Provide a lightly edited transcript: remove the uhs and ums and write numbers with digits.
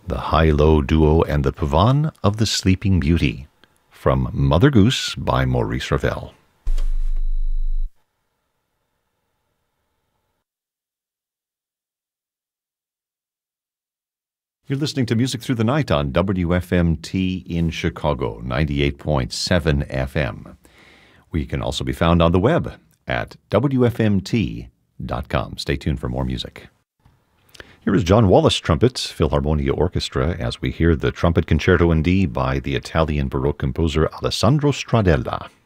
the high-low duo and the Pavane of the Sleeping Beauty, from Mother Goose by Maurice Ravel. You're listening to Music Through the Night on WFMT in Chicago, 98.7 FM. We can also be found on the web at WFMT.com. Stay tuned for more music. Here is John Wallace Trumpets Philharmonia Orchestra as we hear the Trumpet Concerto in D by the Italian Baroque composer Alessandro Stradella.